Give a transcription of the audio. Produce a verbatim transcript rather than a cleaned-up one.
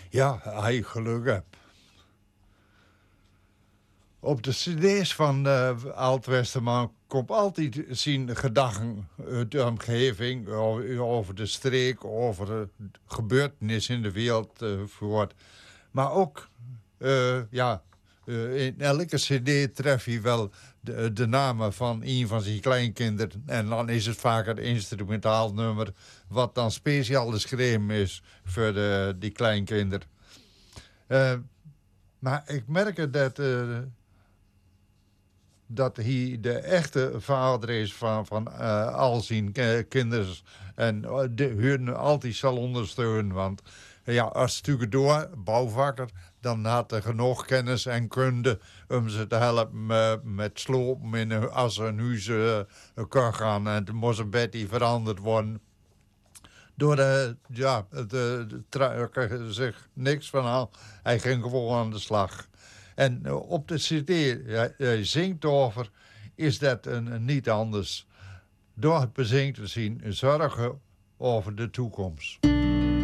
Ja, hij geluk heb. Op de cd's van uh, Alt Westerman komt altijd zien gedachten uit de omgeving, over, over de streek, over de gebeurtenissen in de wereld uh, voort. Maar ook, uh, ja, uh, in elke cd tref je wel de, de namen van een van zijn kleinkinderen. En dan is het vaak een instrumentaal nummer, wat dan speciaal geschreven is voor de, die kleinkinderen. Uh, maar ik merk dat... Uh, dat hij de echte vader is van, van uh, al zijn kinderen. En de, hun altijd zal ondersteunen. Want ja, als door bouwvakker, dan had hij genoeg kennis en kunde om ze te helpen met, met slopen in, als ze een huis uh, kan gaan. En toen moest een bedje veranderd worden. Door de, ja, de, de, de zich niks van aan. Hij ging gewoon aan de slag. En uh, op de cd, hij, hij zingt over, is dat een, een niet anders. Door het bezinkt te zien, zorgen over de toekomst.